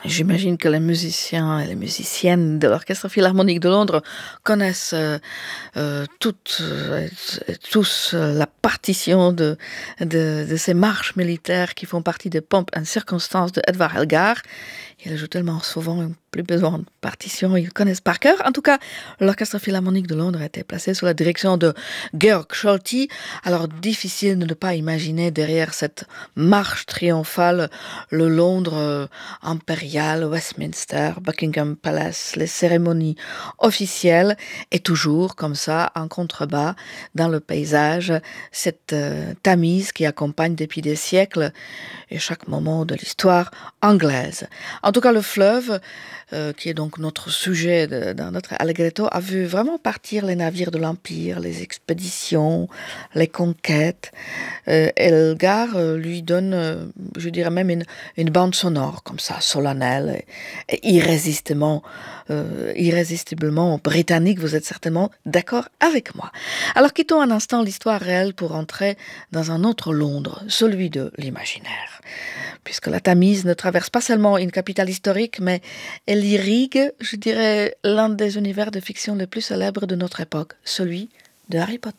J'imagine que les musiciens et les musiciennes de l'Orchestre Philharmonique de Londres connaissent tous la partition de ces marches militaires qui font partie des Pomp and Circumstance de Edvard Elgar. Il joue tellement souvent, plus besoin de partition, ils connaissent par cœur. En tout cas, l'Orchestre Philharmonique de Londres a été placé sous la direction de Georg Scholti. Alors, difficile de ne pas imaginer derrière cette marche triomphale le Londres impérial, Westminster, Buckingham Palace, les cérémonies officielles, et toujours comme ça, en contrebas, dans le paysage, cette Tamise qui accompagne depuis des siècles et chaque moment de l'histoire anglaise. En tout cas, le fleuve, qui est donc notre sujet dans notre Allegretto, a vu vraiment partir les navires de l'Empire, les expéditions, les conquêtes. Elgar lui donne, je dirais même, une bande sonore comme ça, solennelle et irrésistiblement britannique. Vous êtes certainement d'accord avec moi. Alors quittons un instant l'histoire réelle pour entrer dans un autre Londres, celui de l'imaginaire. Puisque la Tamise ne traverse pas seulement une capitale historique, mais elle irrigue, je dirais, l'un des univers de fiction les plus célèbres de notre époque, celui de Harry Potter.